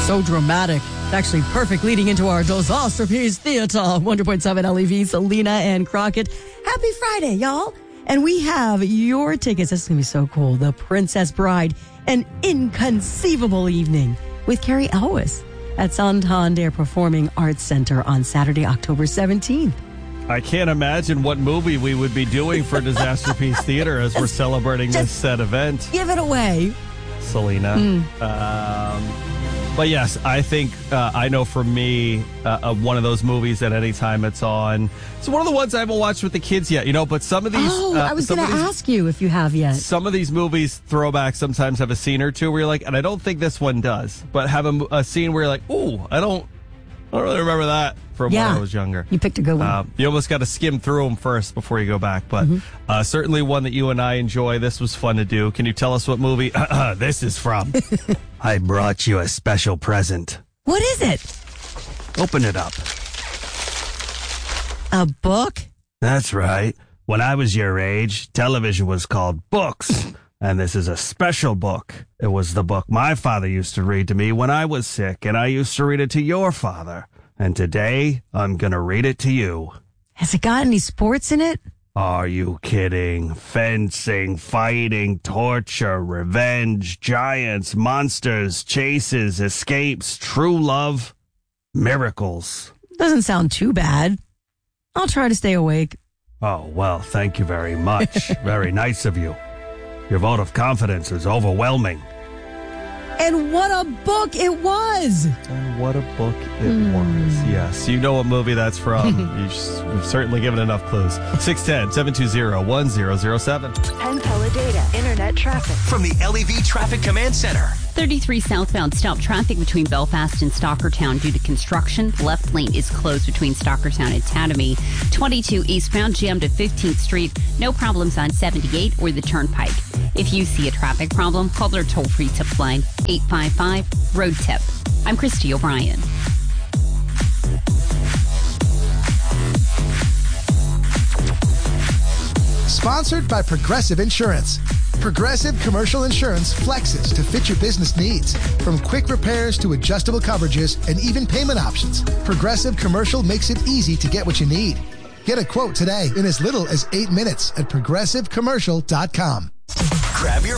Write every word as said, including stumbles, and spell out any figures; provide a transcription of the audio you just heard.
So dramatic. It's actually perfect leading into our Disasterpiece Theater. one hundred point seven L E V, Selena and Crockett. Happy Friday, y'all. And we have your tickets. This is going to be so cool. The Princess Bride, an inconceivable evening with Carrie Elwes at Santander Performing Arts Center on Saturday, October seventeenth. I can't imagine what movie we would be doing for Disasterpiece Theater as we're celebrating this said event. Give it away. Selena. Mm. Um, but yes, I think, uh, I know for me, uh, uh, one of those movies that anytime it's on, it's one of the ones I haven't watched with the kids yet, you know, but some of these... Oh, uh, I was going to ask you if you have yet. Some of these movies, throwbacks, sometimes have a scene or two where you're like, and I don't think this one does, but have a, a scene where you're like, ooh, I don't, I don't really remember that from yeah, when I was younger. You picked a good one. Uh, you almost got to skim through them first before you go back, but mm-hmm. uh, certainly one that you and I enjoy. This was fun to do. Can you tell us what movie this is from? I brought you a special present. What is it? Open it up. A book? That's right. When I was your age, television was called books. And this is a special book. It was the book my father used to read to me when I was sick, and I used to read it to your father. And today, I'm going to read it to you. Has it got any sports in it? Are you kidding? Fencing, fighting, torture, revenge, giants, monsters, chases, escapes, true love, miracles. Doesn't sound too bad. I'll try to stay awake. Oh, well, thank you very much. Very nice of you. Your vote of confidence is overwhelming. And what a book it was! And what a book it mm. was. Yes, you know what movie that's from. You've certainly given enough clues. six one zero, seven two zero, one zero zero seven. Penn Teledata Internet Traffic. From the L E V Traffic Command Center. thirty-three southbound stop traffic between Belfast and Stockertown due to construction. Left lane is closed between Stockertown and Tatamy. twenty-two eastbound jammed at fifteenth Street. No problems on seventy-eight or the Turnpike. If you see a traffic problem, call their toll-free tip line, eight five five, road tip. I'm Christy O'Brien. Sponsored by Progressive Insurance. Progressive Commercial Insurance flexes to fit your business needs. From quick repairs to adjustable coverages and even payment options, Progressive Commercial makes it easy to get what you need. Get a quote today in as little as eight minutes at progressive commercial dot com. Grab your